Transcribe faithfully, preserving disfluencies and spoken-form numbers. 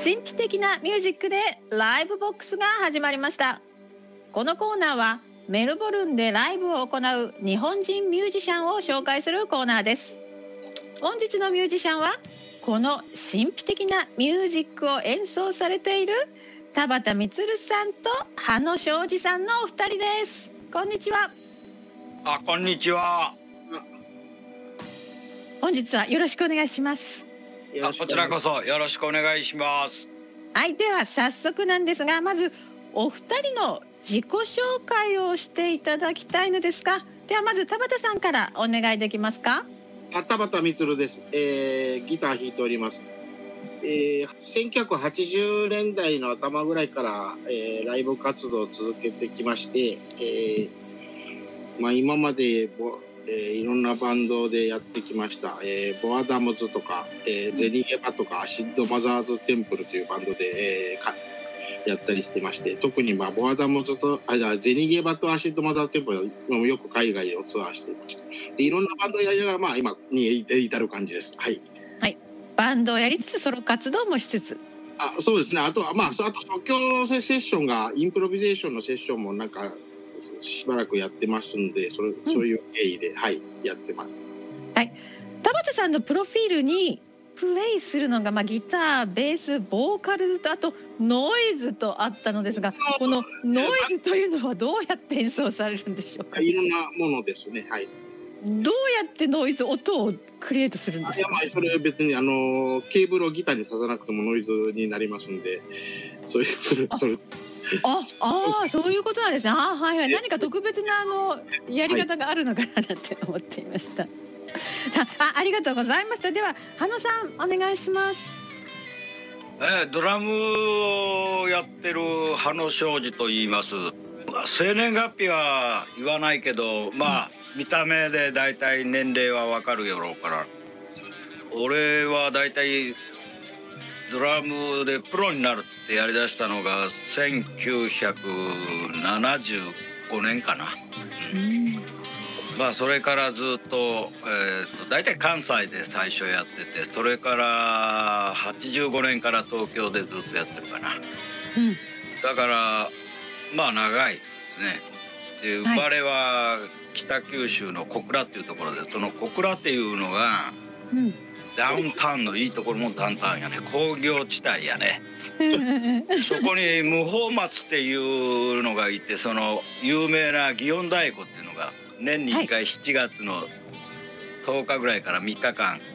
神秘的なミュージックでライブボックスが始まりました。このコーナーはメルボルンでライブを行う日本人ミュージシャンを紹介するコーナーです。本日のミュージシャンはこの神秘的なミュージックを演奏されている田畑充さんと羽野庄司さんのお二人です。こんにちは。 あ、こんにちは。 本日はよろしくお願いします。 あ、こちらこそよろしくお願いします。 はい、では早速なんですが、まずお二人の自己紹介をしていただきたいのですが、ではまず田畑さんからお願いできますか。 あ、田畑充です、えー、ギター弾いております。えー、せんきゅうひゃくはちじゅうねんだいの頭ぐらいから、えー、ライブ活動を続けてきまして、えーまあ、今までボ、えー、いろんなバンドでやってきました、えー、ボアダムズとか、えー、ゼニゲバとかアシッドマザーズテンプルというバンドで、えー、かやったりしてまして、特に、まあ、ボアダムズとあゼニゲバとアシッドマザーズテンプルはよく海外をツアーしていました。でいろんなバンドをやりながら、まあ、今に至る感じです。はい、 はい、バンドをやりつつソロ活動もしつつ、 あ、そうですね。あとはまああと即興のセッションがインプロビゼーションのセッションもなんかしばらくやってますんで、それ、うん、そういう経緯ではいやってます。 はい。田畑さんのプロフィールにプレイするのが、まあ、ギター、ベース、ボーカルとあとノイズとあったのですが、このノイズというのはどうやって演奏されるんでしょうか。 いろんなものですね。はい。 どうやってノイズ、音をクリエイトするんですか。いや、 まあ、それは別にあのケーブルをギターに刺さなくてもノイズになりますんで、そういうそれそれああ、そういうことなんですね。あ、はいはい。何か特別なあのやり方があるのかななんて思っていました。はい、あ、ありがとうございました。では羽野さんお願いします。 えー、ドラムをやってる羽野庄司と言います。生年月日は言わないけど、まあ、うん、見た目でだいたい年齢はわかるやろうから。俺はだいたいドラムでプロになるってやりだしたのがせんきゅうひゃくななじゅうごねんかな。うん、まあそれからずっと、えー、と大体関西で最初やってて、それからはちじゅうごねんから東京でずっとやってるかな。うん、だからまあ長いですね。で生まれは北九州の小倉っていうところで、その小倉っていうのが、うん、ダウンタウンのいいところもダウンタウンやね、工業地帯やね。そこに無法松っていうのがいて、その有名な祇園太鼓っていうのが年にいっかいしちがつのとおかぐらいからみっかかん